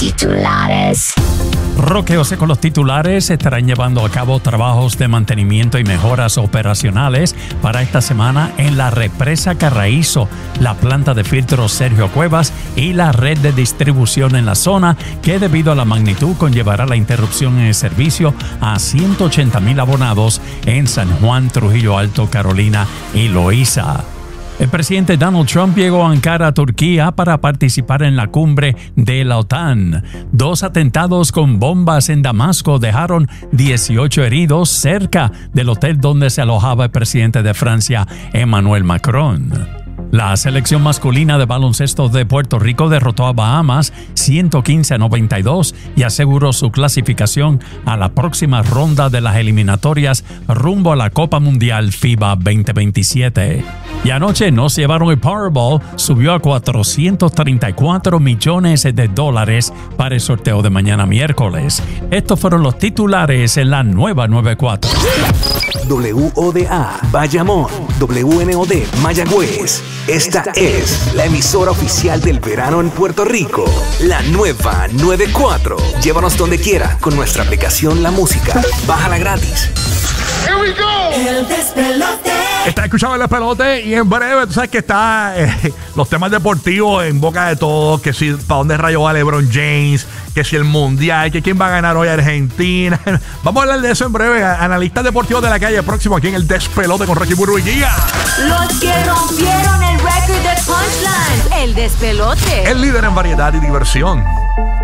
titulares. Roqueose con los titulares. Estarán llevando a cabo trabajos de mantenimiento y mejoras operacionales para esta semana en la represa Carraízo, la planta de filtros Sergio Cuevas y la red de distribución en la zona, que debido a la magnitud conllevará la interrupción en el servicio a 180,000 abonados en San Juan, Trujillo Alto, Carolina y Loíza. El presidente Donald Trump llegó a Ankara, Turquía, para participar en la cumbre de la OTAN. 2 atentados con bombas en Damasco dejaron 18 heridos cerca del hotel donde se alojaba el presidente de Francia, Emmanuel Macron. La selección masculina de baloncesto de Puerto Rico derrotó a Bahamas 115-92 y aseguró su clasificación a la próxima ronda de las eliminatorias rumbo a la Copa Mundial FIBA 2027. Y anoche no se llevaron el Powerball, subió a $434 millones para el sorteo de mañana miércoles. Estos fueron los titulares en la nueva 94. WODA, Bayamón, WNOD, Mayagüez. Esta es la emisora oficial del verano en Puerto Rico. La nueva 94. Llévanos donde quiera con nuestra aplicación La Música. Bájala gratis. Here we go. El despelote. Está escuchando El Despelote y en breve, tú sabes que está los temas deportivos en boca de todos, que si para dónde rayo va LeBron James, que si el Mundial, que quién va a ganar hoy Argentina. Vamos a hablar de eso en breve. Analistas deportivos de la calle próximo aquí en El Despelote con Rocky Burbu y Giga. Los que rompieron el récord de Punchline. El Despelote. El líder en variedad y diversión.